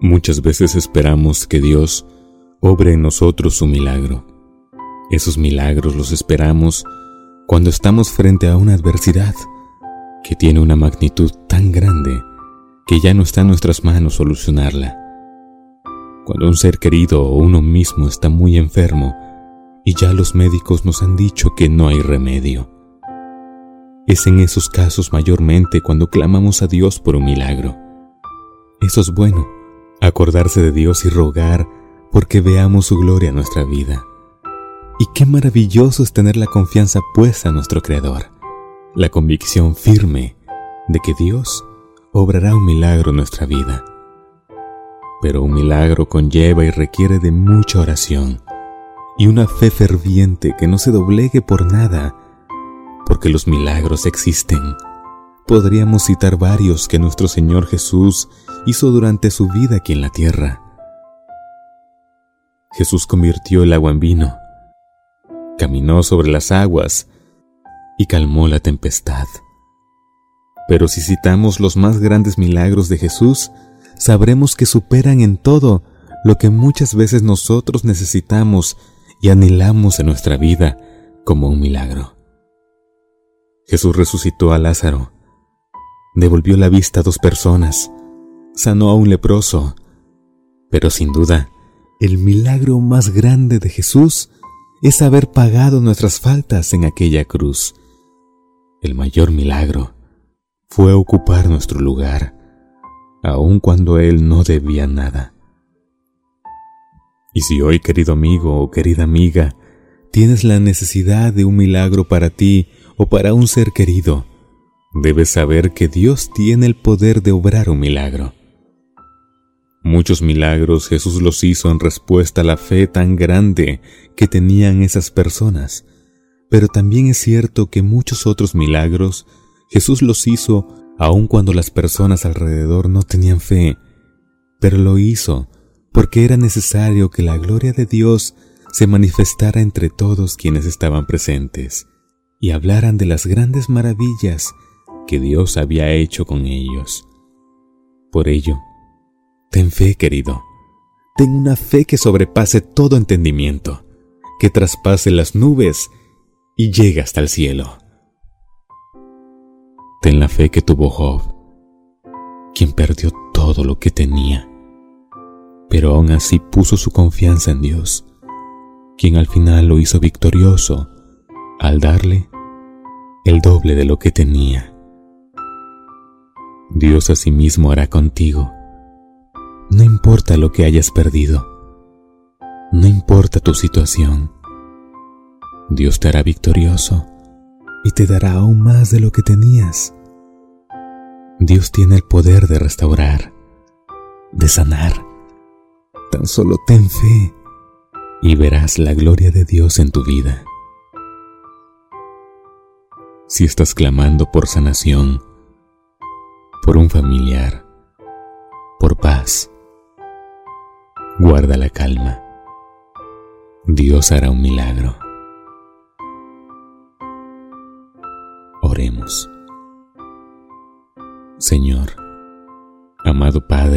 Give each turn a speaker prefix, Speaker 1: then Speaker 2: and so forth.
Speaker 1: Muchas veces esperamos que Dios obre en nosotros su milagro. Esos milagros los esperamos cuando estamos frente a una adversidad que tiene una magnitud tan grande que ya no está en nuestras manos solucionarla. Cuando un ser querido o uno mismo está muy enfermo y ya los médicos nos han dicho que no hay remedio. Es en esos casos mayormente cuando clamamos a Dios por un milagro. Eso es bueno, acordarse de Dios y rogar porque veamos su gloria en nuestra vida. Y qué maravilloso es tener la confianza puesta en nuestro Creador, la convicción firme de que Dios obrará un milagro en nuestra vida. Pero un milagro conlleva y requiere de mucha oración y una fe ferviente que no se doblegue por nada, porque los milagros existen. Podríamos citar varios que nuestro Señor Jesús hizo durante su vida aquí en la tierra. Jesús convirtió el agua en vino, caminó sobre las aguas y calmó la tempestad. Pero si citamos los más grandes milagros de Jesús, sabremos que superan en todo lo que muchas veces nosotros necesitamos y anhelamos en nuestra vida como un milagro. Jesús resucitó a Lázaro, devolvió la vista a 2 personas, sanó a un leproso, pero sin duda, el milagro más grande de Jesús es haber pagado nuestras faltas en aquella cruz. El mayor milagro fue ocupar nuestro lugar, aun cuando Él no debía nada. Y si hoy, querido amigo o querida amiga, tienes la necesidad de un milagro para ti o para un ser querido, debes saber que Dios tiene el poder de obrar un milagro. Muchos milagros Jesús los hizo en respuesta a la fe tan grande que tenían esas personas, pero también es cierto que muchos otros milagros Jesús los hizo aun cuando las personas alrededor no tenían fe, pero lo hizo porque era necesario que la gloria de Dios se manifestara entre todos quienes estaban presentes y hablaran de las grandes maravillas que Dios había hecho con ellos. Por ello, ten fe, querido. Ten una fe que sobrepase todo entendimiento, que traspase las nubes y llegue hasta el cielo. Ten la fe que tuvo Job, quien perdió todo lo que tenía, pero aún así puso su confianza en Dios, quien al final lo hizo victorioso al darle el doble de lo que tenía. Dios asimismo hará contigo. No importa lo que hayas perdido, no importa tu situación, Dios te hará victorioso y te dará aún más de lo que tenías. Dios tiene el poder de restaurar, de sanar. Tan solo ten fe y verás la gloria de Dios en tu vida. Si estás clamando por sanación, por un familiar, por paz, guarda la calma. Dios hará un milagro. Oremos. Señor, amado Padre,